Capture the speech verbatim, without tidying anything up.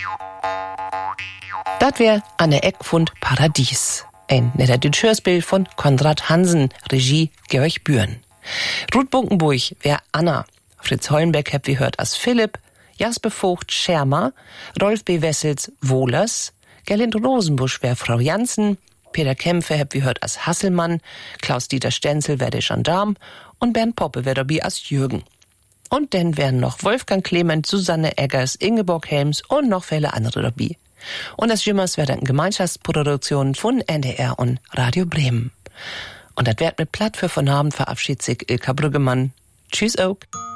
Das wär Anne Eck von Paradies. Ein netter Hörspiel von Konrad Hansen, Regie Georg Bühren. Ruth Bunkenburg wär Anna. Fritz Hollenbeck habt wir hört als Philipp, Jasper Vogt Schermer, Rolf B. Wessels Wohlers, Gerlind Rosenbusch wär Frau Jansen, Peter Kämpfe habt wir hört als Hasselmann, Klaus-Dieter Stenzel wär der Gendarm und Bernd Poppe wär dabei als Jürgen. Und dann wären noch Wolfgang Clement, Susanne Eggers, Ingeborg Helms und noch viele andere dabei. Und das Jimmers wäre dann Gemeinschaftsproduktion von N D R und Radio Bremen. Und das wird mit Platt für von Abend verabschiedet sich Ilka Brüggemann. Tschüss auch.